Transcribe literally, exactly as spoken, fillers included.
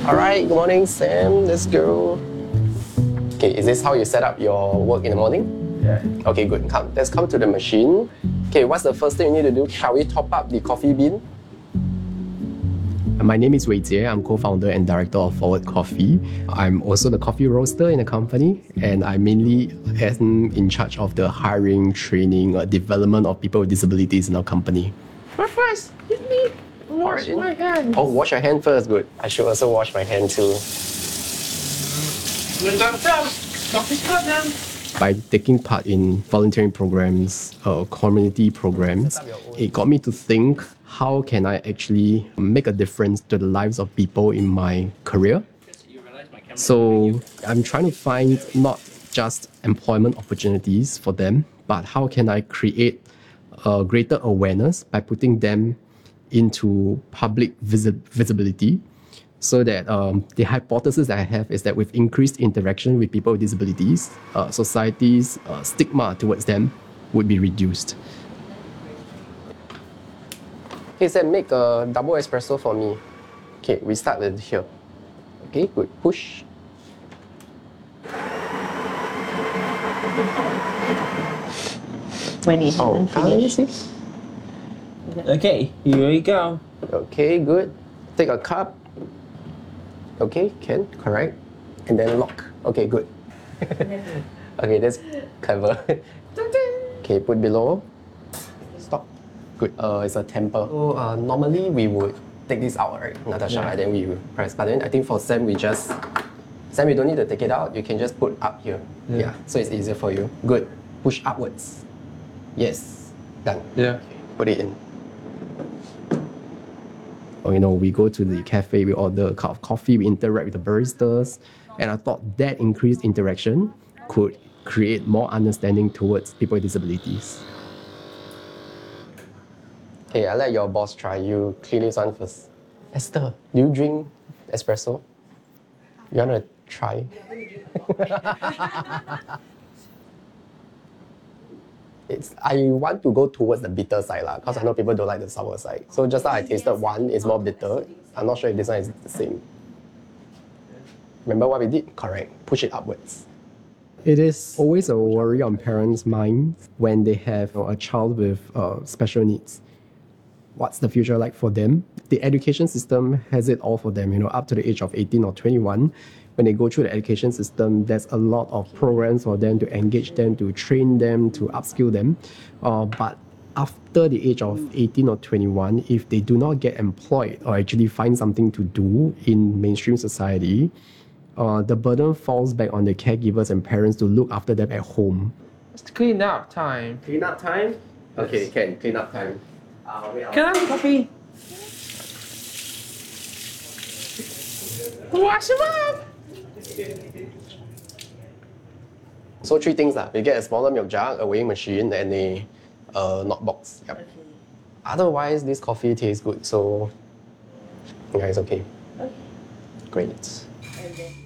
All right, good morning, Sam. Let's go. Okay, is this how you set up your work in the morning? Yeah. Okay, good. Come, let's come to the machine. Okay, what's the first thing you need to do? Shall we top up the coffee bean? My name is Wei Jie. I'm co-founder and director of Forward Coffee. I'm also the coffee roaster in the company, and I mainly am in charge of the hiring, training, uh, development of people with disabilities in our company. But first, you need to wash Alright. my hands. Oh, wash your hand first. Good. I should also wash my hand too. When I'm done, coffee's cut now. By taking part in volunteering programs, uh, community programs, it got me to think, how can I actually make a difference to the lives of people in my career? So I'm trying to find not just employment opportunities for them, but how can I create a greater awareness by putting them into public visi- visibility, so that um, the hypothesis that I have is that with increased interaction with people with disabilities, uh, society's uh, stigma towards them would be reduced. Okay, Sam, make a double espresso for me. Okay, we start with here. Okay, good. Push. When it Oh, hasn't ah, let me finished. see. Okay, here we go. Okay, good. Take a cup. Okay, can, correct. And then lock. Okay, good. Okay, that's clever. Okay, put below. Stop. Good. Uh, it's a temper. So uh, normally we would take this out, right, Natasha, Yeah. and then we will press. But then I think for Sam, we just, Sam, you don't need to take it out. You can just put up here. Yeah. Yeah, so it's easier for you. Good. Push upwards. Yes. Done. Yeah. Put it in. Or, you know, we go to the cafe, we order a cup of coffee, we interact with the baristas, and I thought that increased interaction could create more understanding towards people with disabilities. Okay, I'll let your boss try. You clean this one first. Esther, do you drink espresso? You want to try? It's, I want to go towards the bitter side because I know people don't like the sour side. So just now I tasted one, it's more bitter. I'm not sure if this one is the same. Remember what we did? Correct. Push it upwards. It is always a worry on parents' minds when they have, you know, a child with uh, special needs. What's the future like for them? The education system has it all for them, you know, up to the age of eighteen or twenty-one. When they go through the education system, there's a lot of programs for them to engage them, to train them, to upskill them. Uh, but after the age of eighteen or twenty-one, if they do not get employed or actually find something to do in mainstream society, uh, the burden falls back on the caregivers and parents to look after them at home. It's clean up time. Clean up time? Okay, can. Clean up time. Uh, wait, Can I have coffee? Wash him up! So three things lah. We get a smaller milk jug, a weighing machine, and a uh, knock box. Yep. Okay. Otherwise, this coffee tastes good, so yeah, it's okay. Okay. Great. And then